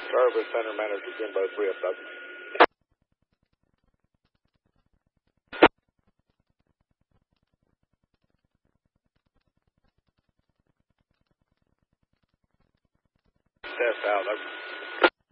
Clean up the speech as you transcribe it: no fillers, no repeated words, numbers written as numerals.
Service Center Manager Jimbo 3FW. Test out, over.